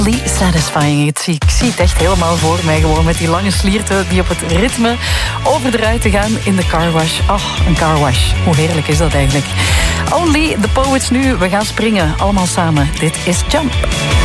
Only Satisfying. Ik zie het echt helemaal voor mij, gewoon met die lange slierten die op het ritme over de ruiten gaan in de carwash. Een carwash. Hoe heerlijk is dat eigenlijk? Only the Poets nu. We gaan springen, allemaal samen. Dit is Jump.